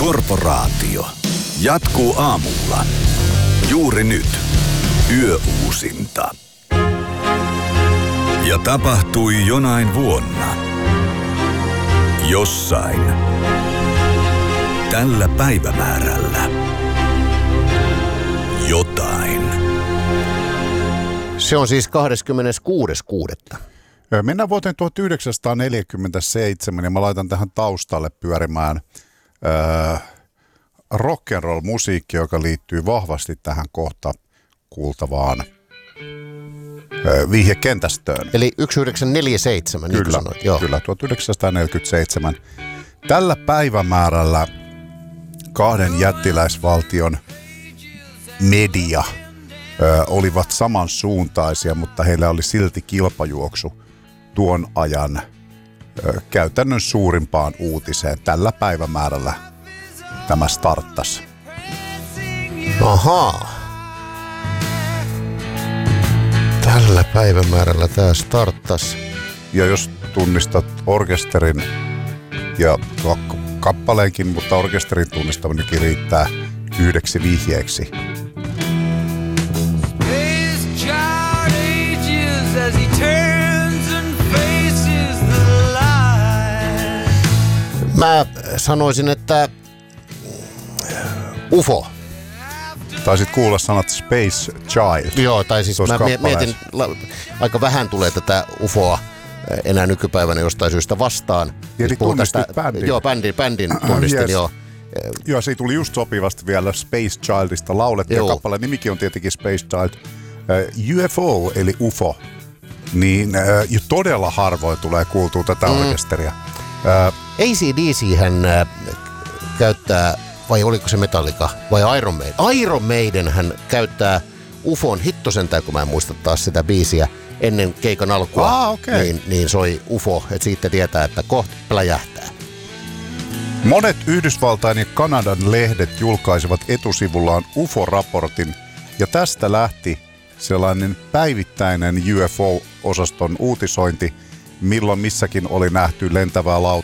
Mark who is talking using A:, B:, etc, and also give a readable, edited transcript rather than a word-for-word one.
A: Korporaatio jatkuu aamulla. Juuri nyt. Yöuusinta. Ja tapahtui jonain vuonna. Jossain. Tällä päivämäärällä. Jotain.
B: Se on siis 26.6.
C: Mennään vuoteen 1947 ja mä laitan tähän taustalle pyörimään rock'n'roll-musiikki, joka liittyy vahvasti tähän kohta kuultavaan vihjekentästöön.
B: Eli 1947, niin kuin sanoit. Joo.
C: Kyllä, 1947. Tällä päivämäärällä kahden jättiläisvaltion media olivat samansuuntaisia, mutta heillä oli silti kilpajuoksu tuon ajan käytännön suurimpaan uutiseen. Tällä päivämäärällä tämä starttasi.
B: Ahaa. Tällä päivämäärällä tämä starttasi.
C: Ja jos tunnistat orkesterin ja kappaleenkin, mutta orkesterin tunnistaminenkin riittää yhdeksi vihjeeksi.
B: Mä sanoisin, että UFO.
C: Taisit kuulla sanat Space Child.
B: Joo, tai siis mä mietin, aika vähän tulee tätä UFOa enää nykypäivänä jostain syystä vastaan.
C: Eli tunnistit bändin.
B: Joo, bändin tunnistin,
C: yes.
B: joo.
C: Joo, se tuli just sopivasti vielä Space Childista laulettu. Ja kappaleen nimikin on tietenkin Space Child. UFO, eli UFO, niin todella harvoin tulee kuultua tätä orkesteria.
B: AC/DC hän käyttää, vai oliko se Metallica, vai Iron Maiden? Iron Maiden hän käyttää UFOn hittosentään, kun mä en muista taas sitä biisiä, ennen keikan alkua,
C: okay.
B: niin soi UFO, että siitä tietää, että kohta pläjähtää.
C: Monet Yhdysvaltain ja Kanadan lehdet julkaisivat etusivullaan UFO-raportin, ja tästä lähti sellainen päivittäinen UFO-osaston uutisointi, milloin missäkin oli nähty lentävää